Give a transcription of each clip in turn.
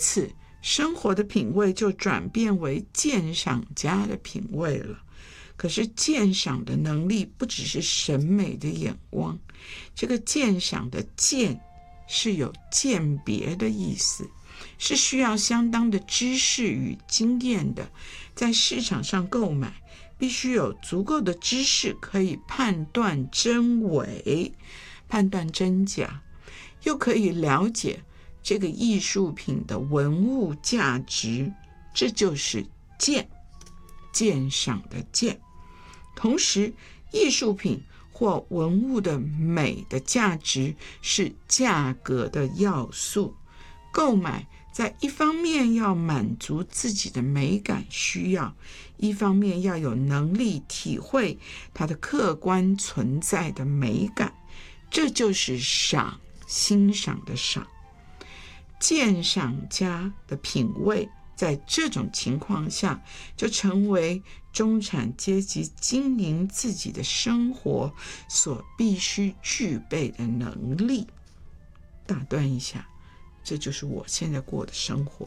此生活的品味就转变为鉴赏家的品味了。可是鉴赏的能力不只是审美的眼光，这个鉴赏的鉴是有鉴别的意思，是需要相当的知识与经验的。在市场上购买，必须有足够的知识可以判断真伪，判断真假，又可以了解这个艺术品的文物价值，这就是鉴赏的鉴。同时，艺术品或文物的美的价值是价格的要素。购买在一方面要满足自己的美感需要，一方面要有能力体会它的客观存在的美感，这就是赏，欣赏的赏。鉴赏家的品味在这种情况下就成为中产阶级经营自己的生活所必须具备的能力。打断一下，这就是我现在过的生活。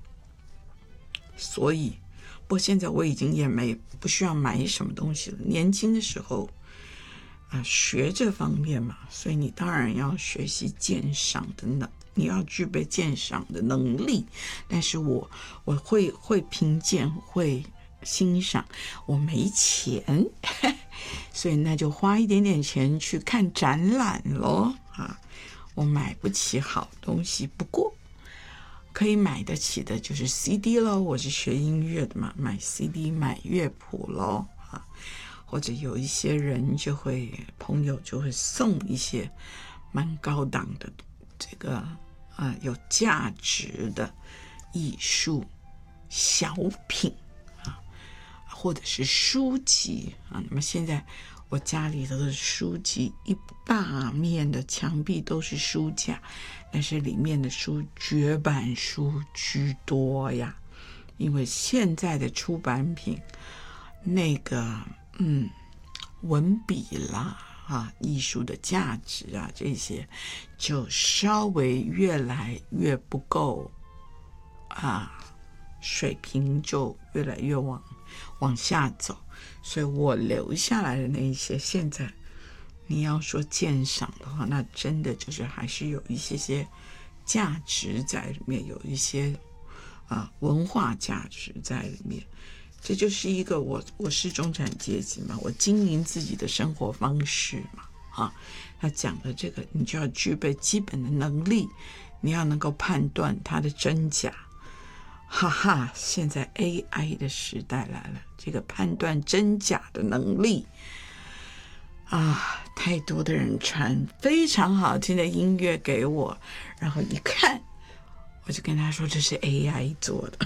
所以不过现在我已经也不需要买什么东西了。年轻的时候学这方面嘛，所以你当然要学习鉴赏的你要具备鉴赏的能力。但是我会评鉴，会欣赏，我没钱所以那就花一点点钱去看展览咯我买不起好东西，不过可以买得起的就是 CD 咯，我是学音乐的嘛，买 CD 买乐谱咯或者有一些人朋友就会送一些蛮高档的这个有价值的艺术小品或者是书籍那么现在我家里头的书籍一大面的墙壁都是书架，但是里面的书绝版书居多呀。因为现在的出版品那个文笔啦艺术的价值这些就稍微越来越不够水平就越来越往下走。所以我留下来的那一些，现在你要说鉴赏的话，那真的就是还是有一些价值在里面，有一些文化价值在里面。这就是一个我是中产阶级嘛，我经营自己的生活方式嘛他讲的这个，你就要具备基本的能力，你要能够判断它的真假。现在 AI 的时代来了，这个判断真假的能力太多的人传非常好听的音乐给我，然后一看我就跟他说这是 AI 做的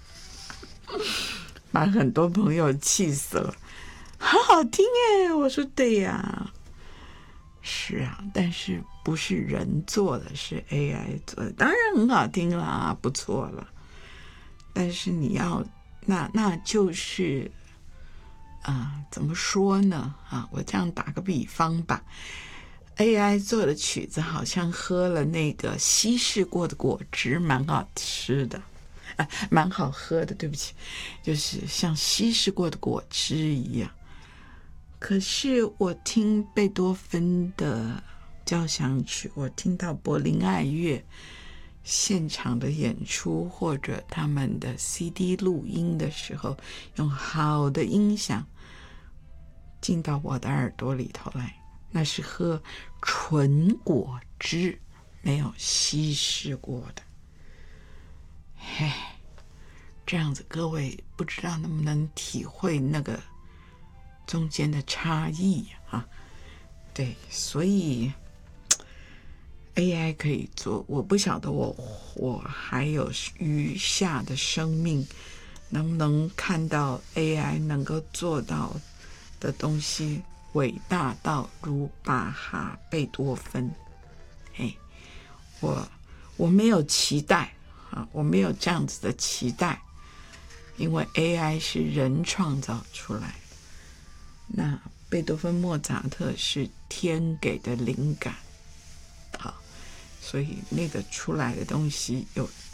把很多朋友气死了，好好听耶。我说对呀，是但是不是人做的，是 AI 做的，当然很好听啦，不错了。但是你要那就是怎么说呢我这样打个比方吧， AI 做的曲子好像喝了那个稀释过的果汁，蛮好吃的蛮好喝的，对不起，就是像稀释过的果汁一样。可是我听贝多芬的交响曲，我听到柏林爱乐现场的演出或者他们的 CD 录音的时候，用好的音响进到我的耳朵里头来，那是喝纯果汁，没有稀释过的。这样子各位不知道能不能体会那个中间的差异对，所以 AI 可以做，我不晓得我还有余下的生命能不能看到 AI 能够做到的东西伟大到如巴哈、贝多芬。我没有期待我没有这样子的期待，因为 AI 是人创造出来，那贝多芬、莫扎特是天给的灵感，所以那个出来的东西有